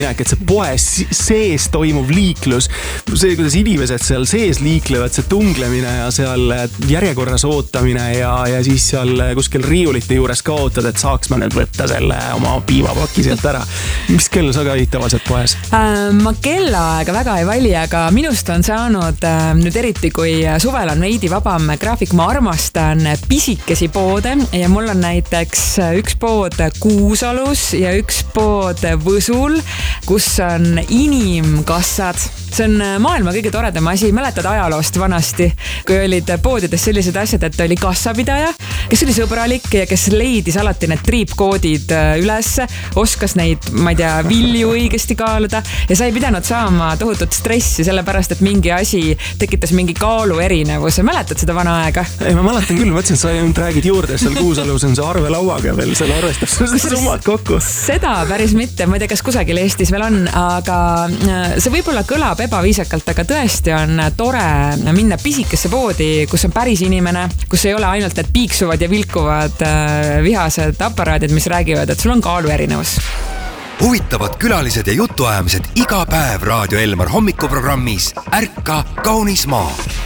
et see poe sees toimuv liiklus, see, kuidas inimesed seal sees liiklevad, see tunglemine ja seal järjekorras ootamine ja siis seal kuskil riiulite juures ka ootad, et saaks ma nüüd võtta selle oma piivapaki sealt ära. Mis kell sa käid tavaliselt poes? Ma kellaaega väga ei vali, aga minust on saanud nüüd eriti, kui suvel on veidi vabam graafik, ma armastan pisikesi poode ja mul on näiteks üks pood Kuusalus ja üks pood Võsul, kus on inimkassad. See on maailma kõige toredam asi. Mäletad ajaloost vanasti, kui olid poodides sellised asjad, et oli kassapidaja, kes oli sõbralik ja kes leidis alati need triipkoodid üles, oskas neid, ma ei tea, vilju õigesti kaaluda ja sa ei pidanud saama tohutut stressi sellepärast, et mingi asi tekitas mingi kaalu erinevuse. Mäletad seda vana aega? Ei, ma mäletan küll, mõtlesin, et sa ainult räägid juurde, seal Kuusalus on see arvelauaga veel, seal arvestab seda summad kokku. Seda päris mitte, ma ei tea, kas kusagil Eestis veel on, aga see võib-olla kõlab ebaviisakalt, aga tõesti on tore minna pisikesse poodi, kus on päris inimene, kus ei ole ainult need piiksuvad ja vilkuvad vihased aparaadid, mis räägivad, et sul on kaalu erinevus. Huvitavad külalised ja jutuajamised iga päev Raadio Elmar hommikuprogrammis Ärka kaunis maa.